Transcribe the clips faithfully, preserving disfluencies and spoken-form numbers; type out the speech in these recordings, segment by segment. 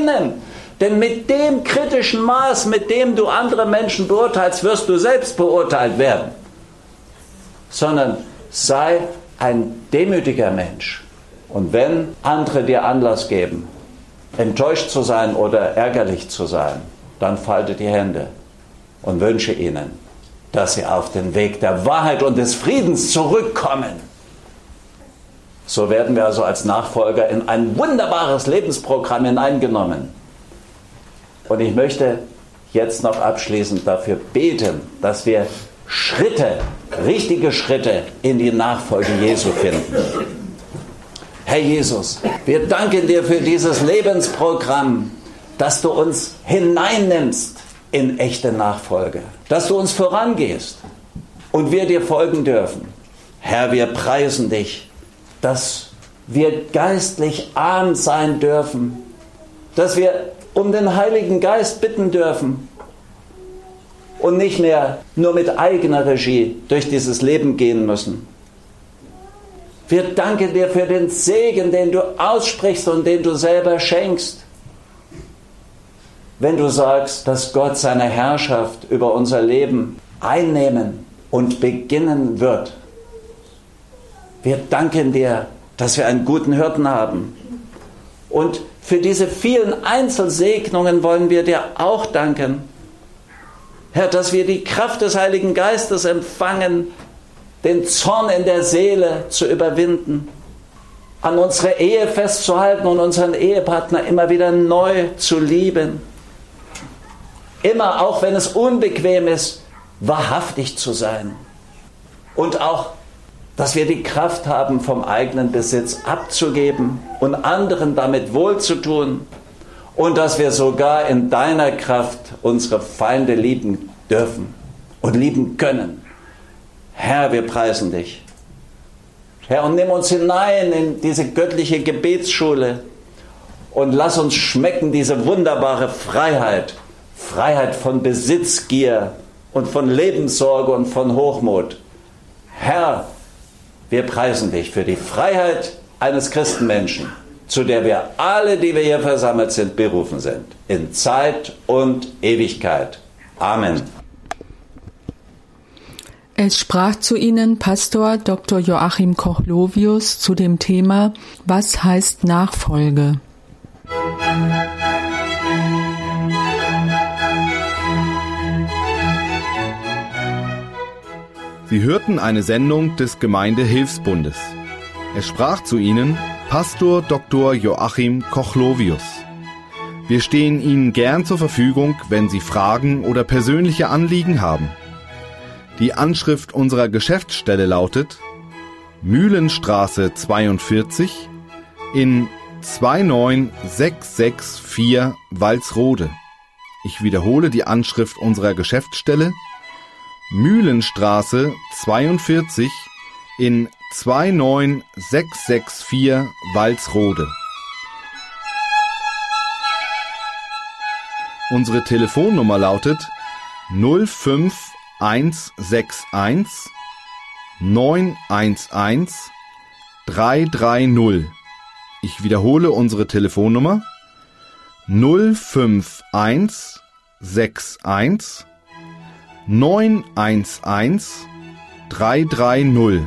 beginnen. Denn mit dem kritischen Maß, mit dem du andere Menschen beurteilst, wirst du selbst beurteilt werden. Sondern sei ein demütiger Mensch. Und wenn andere dir Anlass geben, enttäuscht zu sein oder ärgerlich zu sein, dann falte die Hände und wünsche ihnen, dass sie auf den Weg der Wahrheit und des Friedens zurückkommen. So werden wir also als Nachfolger in ein wunderbares Lebensprogramm hineingenommen. Und ich möchte jetzt noch abschließend dafür beten, dass wir Schritte, richtige Schritte in die Nachfolge Jesu finden. Herr Jesus, wir danken dir für dieses Lebensprogramm, dass du uns hineinnimmst in echte Nachfolge, dass du uns vorangehst und wir dir folgen dürfen. Herr, wir preisen dich, dass wir geistlich arm sein dürfen, dass wir um den Heiligen Geist bitten dürfen und nicht mehr nur mit eigener Regie durch dieses Leben gehen müssen. Wir danken dir für den Segen, den du aussprichst und den du selber schenkst. Wenn du sagst, dass Gott seine Herrschaft über unser Leben einnehmen und beginnen wird. Wir danken dir, dass wir einen guten Hirten haben. Und für diese vielen Einzelsegnungen wollen wir dir auch danken. Herr, dass wir die Kraft des Heiligen Geistes empfangen, den Zorn in der Seele zu überwinden, an unsere Ehe festzuhalten und unseren Ehepartner immer wieder neu zu lieben. Immer, auch wenn es unbequem ist, wahrhaftig zu sein. Und auch, dass wir die Kraft haben, vom eigenen Besitz abzugeben und anderen damit wohlzutun. Und dass wir sogar in deiner Kraft unsere Feinde lieben dürfen und lieben können. Herr, wir preisen dich. Herr, und nimm uns hinein in diese göttliche Gebetsschule und lass uns schmecken diese wunderbare Freiheit. Freiheit von Besitzgier und von Lebenssorge und von Hochmut. Herr, wir preisen dich für die Freiheit eines Christenmenschen, zu der wir alle, die wir hier versammelt sind, berufen sind. In Zeit und Ewigkeit. Amen. Es sprach zu Ihnen Pastor Doktor Joachim Kochlovius zu dem Thema Was heißt Nachfolge? Sie hörten eine Sendung des Gemeindehilfsbundes. Es sprach zu Ihnen Pastor Doktor Joachim Kochlovius. Wir stehen Ihnen gern zur Verfügung, wenn Sie Fragen oder persönliche Anliegen haben. Die Anschrift unserer Geschäftsstelle lautet Mühlenstraße zweiundvierzig in zwei neun sechs sechs vier Walsrode. Ich wiederhole die Anschrift unserer Geschäftsstelle Mühlenstraße zweiundvierzig in zwei neun sechs sechs vier Walsrode. Unsere Telefonnummer lautet null fünf eins sechs eins neun eins eins drei drei null. Ich wiederhole unsere Telefonnummer null fünf eins sechs eins neun eins eins drei drei null.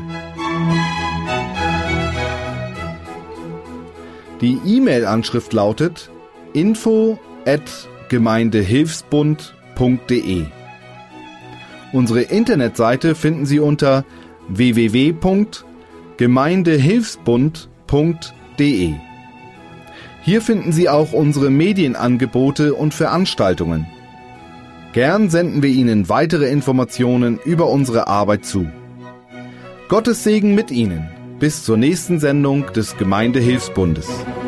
Die E-Mail-Anschrift lautet info at gemeindehilfsbund punkt de. Unsere Internetseite finden Sie unter w w w punkt gemeindehilfsbund punkt de. Hier finden Sie auch unsere Medienangebote und Veranstaltungen. Gern senden wir Ihnen weitere Informationen über unsere Arbeit zu. Gottes Segen mit Ihnen. Bis zur nächsten Sendung des Gemeindehilfsbundes.